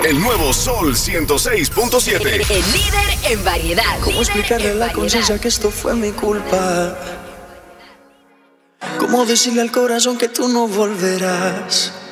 El nuevo Sol 106.7. El líder en variedad. ¿Cómo explicarle a la conciencia que esto fue mi culpa? ¿Cómo decirle al corazón que tú no volverás?